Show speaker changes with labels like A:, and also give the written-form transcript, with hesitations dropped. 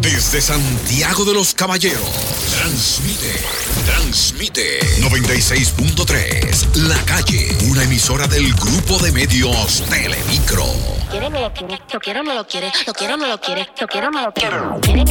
A: Desde Santiago de los Caballeros, transmite 96.3, La Calle, una emisora del grupo de medios Telemicro.
B: Quiere, no lo quiere, lo quiero, no lo quiere, lo quiero, no lo quiere, lo quiero, no lo quiero.